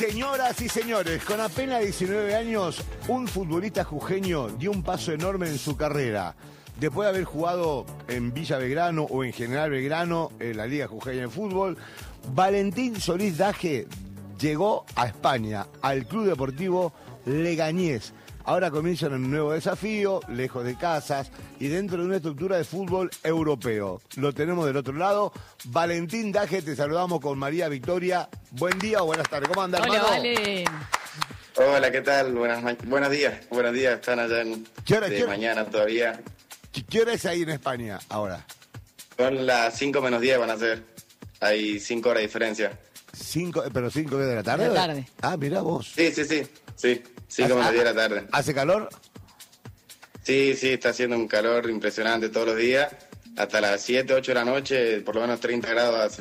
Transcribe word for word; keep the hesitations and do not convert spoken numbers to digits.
Señoras y señores, con apenas diecinueve años, un futbolista jujeño dio un paso enorme en su carrera. Después de haber jugado en Villa Belgrano o en General Belgrano, en la Liga Jujeña de Fútbol, Valentín Solís Daje llegó a España, al Club Deportivo Leganés. Ahora comienzan un nuevo desafío, lejos de casas y dentro de una estructura de fútbol europeo. Lo tenemos del otro lado. Valentín Daje, te saludamos con María Victoria. Buen día o buenas tardes. ¿Cómo andas, Hola, hermano? Vale. Hola, ¿qué tal? Buenas, buenos días. Buenos días, están allá en, ¿Qué hora, de qué hora? mañana todavía. ¿Qué, qué hora es ahí en España ahora? Son las cinco menos diez van a ser. Hay cinco horas de diferencia. Cinco, ¿Pero cinco de la tarde? De la tarde. Ah, mirá vos. Sí, sí, sí. Sí, cinco menos diez de la tarde. ¿Hace calor? Sí, sí, está haciendo un calor impresionante todos los días. Hasta las siete, ocho de la noche, por lo menos treinta grados.